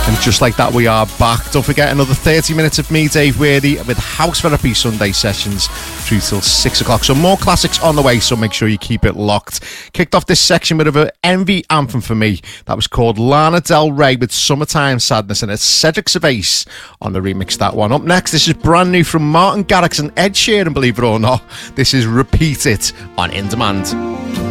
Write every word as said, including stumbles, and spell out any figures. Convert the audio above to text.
And just like that, we are back. Don't forget, another thirty minutes of me, Dave Worthy, with House Therapy Sunday sessions through till six o'clock. So more classics on the way, so make sure you keep it locked. Kicked off this section with an envy anthem for me. That was called Lana Del Rey with Summertime Sadness, and it's Cedric Gervais on the remix, that one. Up next, this is brand new from Martin Garrix and Ed Sheeran, believe it or not. This is Repeat It on In Demand.